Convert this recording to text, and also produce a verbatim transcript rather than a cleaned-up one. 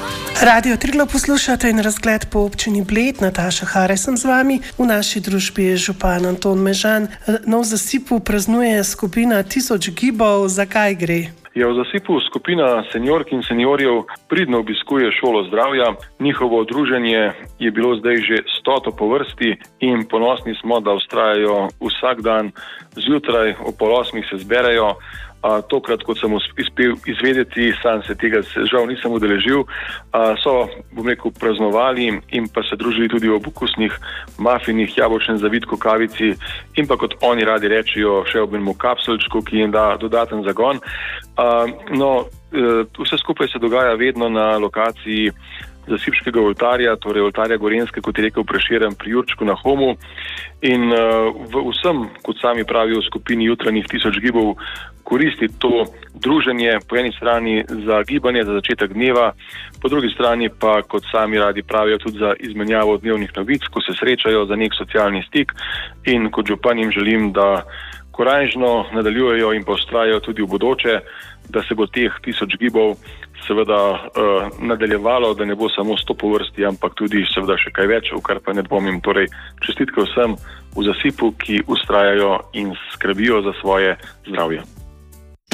Radio Triglav poslušate in razgled po občini Bled. Nataša Hare sem z vami. V naši družbi je župan Anton Mežan. No, v Zasipu praznuje skupina Tisoč gibov. Zakaj gre? Ja, v Zasipu skupina seniork in seniorjev pridno obiskuje šolo zdravja. Njihovo druženje je bilo zdaj že stoto po vrsti in ponosni smo, da vztrajajo vsak dan zjutraj, o pol osmih se zberejo. A, tokrat, kot sem uspel izvedeti, sam se tega žal nisem udeležil, a, so, bom rekel, praznovali in pa se družili tudi ob okusnih mafinih, jabolčnem zavitku, kavici in pa, kot oni radi rečejo, še ob enem kapselčku, ki jim da dodaten zagon. A, no, e, vse skupaj se dogaja vedno na lokaciji Zasipškega oltarja, torej oltarja Gorenjske, kot je rekel Prešeren, pri Jurčku na Homu. In uh, v vsem, kot sami pravijo v skupini jutranjih Tisoč gibov, koristi to druženje po eni strani za gibanje, za začetek dneva, po drugi strani pa, kot sami radi pravijo, tudi za izmenjavo dnevnih novic, ko se srečajo za nek socialni stik. In kot župan jim želim, da korajžno nadaljujejo in pa vztrajajo tudi v bodoče, da se bo teh tisoč gibov seveda uh, nadaljevalo, da ne bo samo sto po vrsti, ampak tudi seveda še kaj več, v kar pa ne dvomim. Torej, čestitke vsem v Zasipu, ki vztrajajo in skrbijo za svoje zdravje.